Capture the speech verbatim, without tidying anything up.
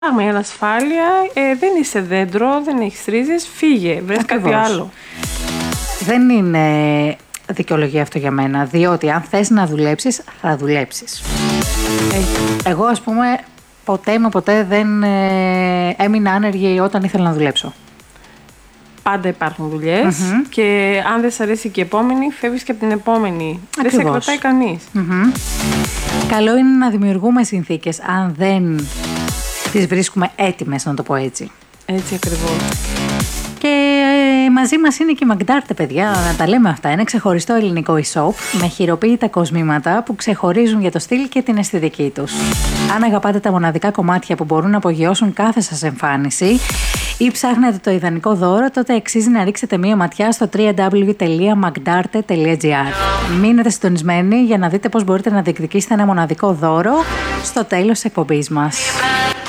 Πράγμα, η ανασφάλεια, ε, δεν είσαι δέντρο, δεν έχεις ρίζες, φύγε, βρες κάτι άλλο. Δεν είναι δικαιολογία αυτό για μένα, διότι αν θες να δουλέψεις, θα δουλέψεις. Ε, εγώ, ας πούμε, ποτέ με ποτέ δεν ε, έμεινα άνεργη όταν ήθελα να δουλέψω. Πάντα υπάρχουν δουλειές mm-hmm. και αν δεν σ' αρέσει και η επόμενη, φεύγεις και από την επόμενη. Ακριβώς. Δεν σε κρατάει κανείς. Mm-hmm. Καλό είναι να δημιουργούμε συνθήκες, αν δεν τις βρίσκουμε έτοιμες, να το πω έτσι. Έτσι ακριβώς. Και ε, μαζί μας είναι και η Magdarte, παιδιά, να τα λέμε αυτά. Είναι ξεχωριστό ελληνικό e-shop με χειροποίητα κοσμήματα που ξεχωρίζουν για το στυλ και την αισθητική τους. Αν αγαπάτε τα μοναδικά κομμάτια που μπορούν να απογειώσουν κάθε σας εμφάνιση ή ψάχνετε το ιδανικό δώρο, τότε αξίζει να ρίξετε μία ματιά στο double-u double-u double-u τελεία magdarte τελεία gr. Μείνετε συντονισμένοι για να δείτε πώς μπορείτε να διεκδικήσετε ένα μοναδικό δώρο στο τέλος της εκπομπής μας.